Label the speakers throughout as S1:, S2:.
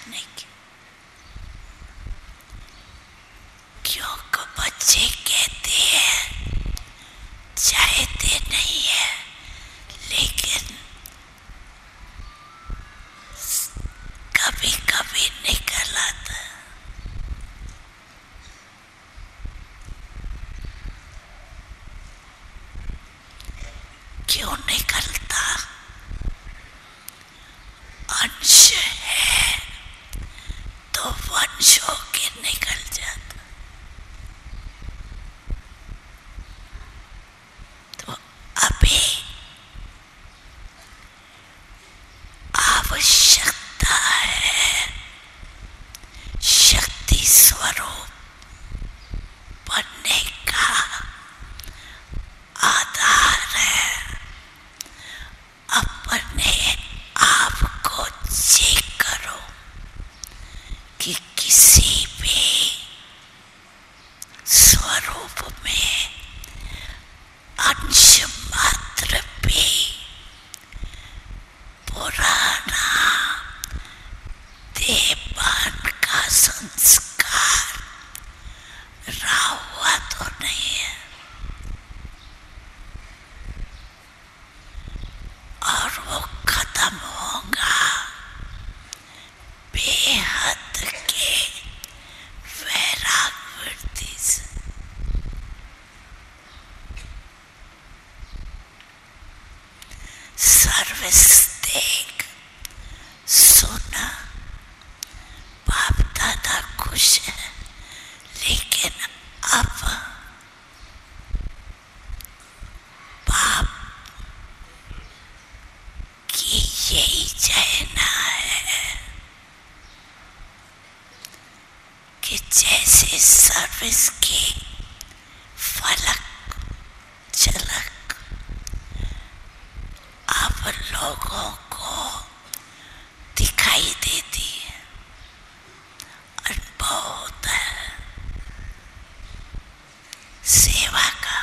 S1: करने की। क्योंकि बच्चे कहते हैं चाहते नहीं है, लेकिन कभी कभी निकल आता। क्यों निकलता? अंश है तो वंश होके निकल जाता। तो अभी आवश्यकता है शक्ति स्वरूप बनने का। आधार है अपने आप को चेक करो कि किसी भी स्वरूप में अंश मात्र भी पुराना देहपान का संस्कार रहा हुआ तो नहीं है, और वो खत्म होगा बेहद के वैराग वृत्ति से। सर्विस देख सुना, बाप दादा खुश है, लेकिन अब बाप की यही चाहना है कि जैसे सर्विस की फलक झलक अब लोगों को दिखाई देती है, अनुभव होता है सेवा का।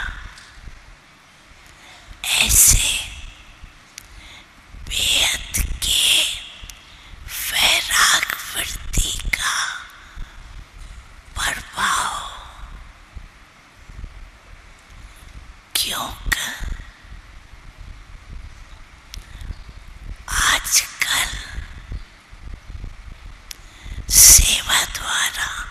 S1: ऐसे बेहद के वैराग वृत्ति का प्रभाव, क्योंकि आजकल सेवा द्वारा